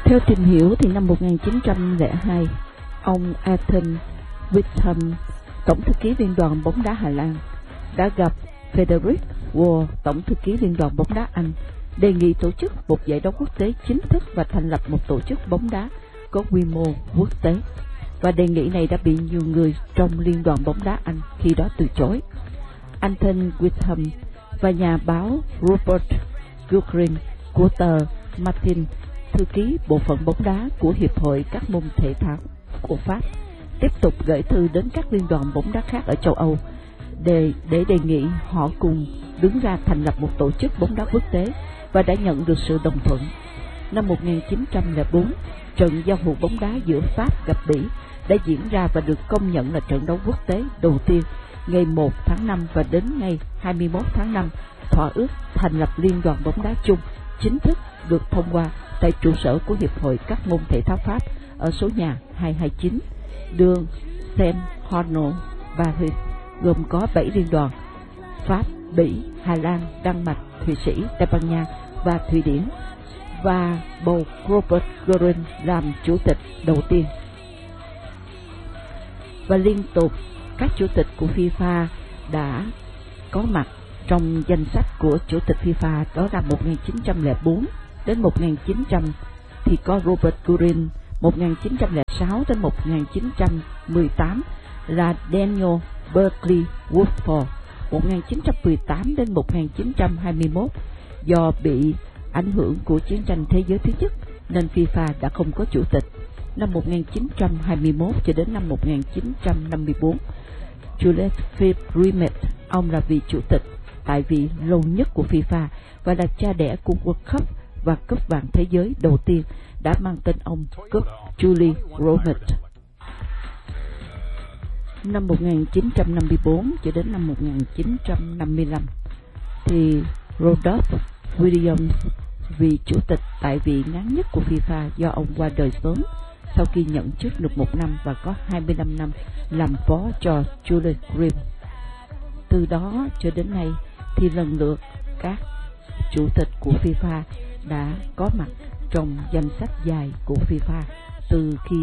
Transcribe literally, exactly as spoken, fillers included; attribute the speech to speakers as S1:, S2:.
S1: Theo tìm hiểu thì năm một nghìn chín trăm lẻ hai, ông Ethan Witham, tổng thư ký Liên đoàn bóng đá Hà Lan, đã gặp Frederick Wall, tổng thư ký Liên đoàn bóng đá Anh, đề nghị tổ chức một giải đấu quốc tế chính thức và thành lập một tổ chức bóng đá có quy mô quốc tế. Và đề nghị này đã bị nhiều người trong Liên đoàn bóng đá Anh khi đó từ chối. Anthony Witham và nhà báo Robert Guerin của tờ Martin, thư ký bộ phận bóng đá của Hiệp hội các môn thể thao của Pháp, tiếp tục gửi thư đến các liên đoàn bóng đá khác ở châu Âu để, để đề nghị họ cùng đứng ra thành lập một tổ chức bóng đá quốc tế, và đã nhận được sự đồng thuận. Năm một nghìn chín trăm lẻ bốn, trận giao hữu bóng đá giữa Pháp gặp Bỉ đã diễn ra và được công nhận là trận đấu quốc tế đầu tiên ngày một tháng năm, và đến ngày hai mươi mốt tháng năm, thỏa ước thành lập Liên đoàn bóng đá chung chính thức được thông qua tại trụ sở của Hiệp hội các môn thể thao Pháp ở số nhà hai trăm hai mươi chín đường Saint Honor Paris, gồm có bảy liên đoàn: Pháp, Bỉ, Hà Lan, Đan Mạch, Thụy Sĩ, Tây Ban Nha và Thụy Điển, và bầu Robert Guerin làm chủ tịch đầu tiên. Và liên tục các chủ tịch của FIFA đã có mặt trong danh sách của chủ tịch FIFA, đó là một nghìn chín trăm lẻ bốn đến một nghìn chín trăm thì có Robert Guerin, một nghìn chín trăm lẻ sáu đến một nghìn chín trăm mười tám là Daniel Berkeley Woodford, một nghìn chín trăm mười tám đến một nghìn chín trăm hai mươi mốt. Do bị ảnh hưởng của chiến tranh thế giới thứ nhất nên FIFA đã không có chủ tịch. Năm một nghìn chín trăm hai mươi mốt cho đến năm một nghìn chín trăm năm mươi tư, Jules Philippe Rimet, ông là vị chủ tịch tại vị lâu nhất của FIFA và là cha đẻ của World Cup và cúp vàng thế giới đầu tiên, đã mang tên ông cúp Jules Rimet. Năm một nghìn chín trăm năm mươi tư cho đến năm một nghìn chín trăm năm mươi lăm thì Rodolphe Williams, vị chủ tịch tại vị ngắn nhất của FIFA, do ông qua đời sớm sau khi nhận chức được một năm và có hai mươi lăm năm làm phó cho Jules Rimet. Từ đó cho đến nay thì lần lượt các chủ tịch của FIFA đã có mặt trong danh sách dài của FIFA từ khi